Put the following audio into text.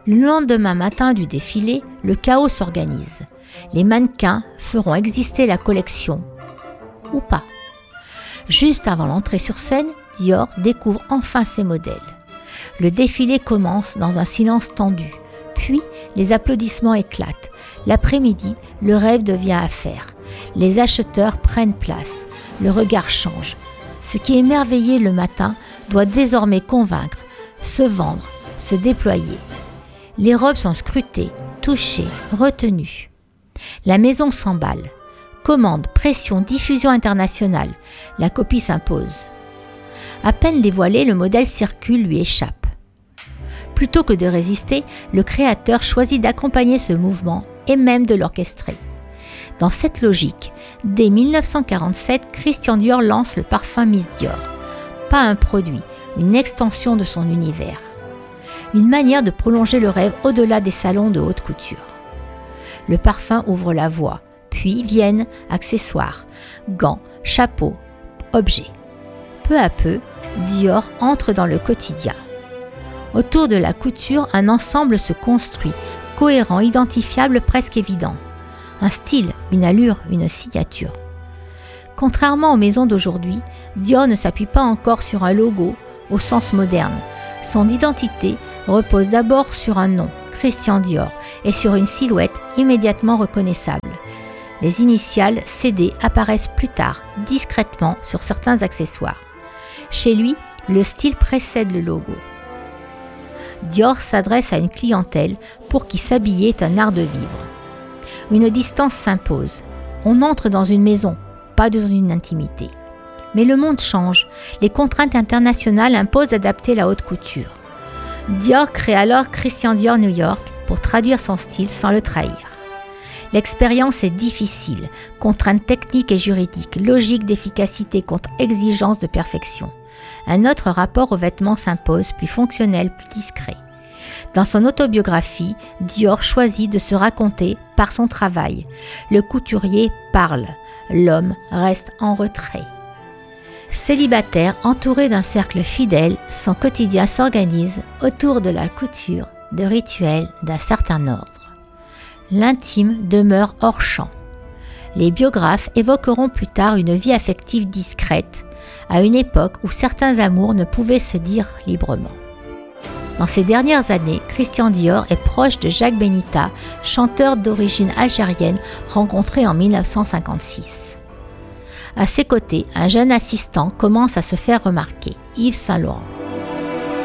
Le lendemain matin du défilé, le chaos s'organise. Les mannequins feront exister la collection. Ou pas. Juste avant l'entrée sur scène, Dior découvre enfin ses modèles. Le défilé commence dans un silence tendu. Puis, les applaudissements éclatent. L'après-midi, le rêve devient affaire. Les acheteurs prennent place. Le regard change. Ce qui émerveillait le matin doit désormais convaincre, se vendre, se déployer. Les robes sont scrutées, touchées, retenues. La maison s'emballe. Commande, pression, diffusion internationale. La copie s'impose. À peine dévoilé, le modèle circule, lui échappe. Plutôt que de résister, le créateur choisit d'accompagner ce mouvement et même de l'orchestrer. Dans cette logique, dès 1947, Christian Dior lance le parfum Miss Dior. Pas un produit, une extension de son univers. Une manière de prolonger le rêve au-delà des salons de haute couture. Le parfum ouvre la voie, puis viennent accessoires, gants, chapeaux, objets. Peu à peu, Dior entre dans le quotidien. Autour de la couture, un ensemble se construit, cohérent, identifiable, presque évident. Un style, une allure, une signature. Contrairement aux maisons d'aujourd'hui, Dior ne s'appuie pas encore sur un logo au sens moderne. Son identité repose d'abord sur un nom, Christian Dior, et sur une silhouette immédiatement reconnaissable. Les initiales CD apparaissent plus tard, discrètement, sur certains accessoires. Chez lui, le style précède le logo. Dior s'adresse à une clientèle pour qui s'habiller est un art de vivre. Une distance s'impose. On entre dans une maison, pas dans une intimité. Mais le monde change. Les contraintes internationales imposent d'adapter la haute couture. Dior crée alors Christian Dior New York pour traduire son style sans le trahir. L'expérience est difficile, contraintes techniques et juridiques, logique d'efficacité contre exigence de perfection. Un autre rapport aux vêtements s'impose, plus fonctionnel, plus discret. Dans son autobiographie, Dior choisit de se raconter par son travail. Le couturier parle, l'homme reste en retrait. Célibataire, entouré d'un cercle fidèle, son quotidien s'organise autour de la couture, de rituels d'un certain ordre. L'intime demeure hors champ. Les biographes évoqueront plus tard une vie affective discrète, à une époque où certains amours ne pouvaient se dire librement. Dans ces dernières années, Christian Dior est proche de Jacques Benita, chanteur d'origine algérienne rencontré en 1956. À ses côtés, un jeune assistant commence à se faire remarquer, Yves Saint Laurent.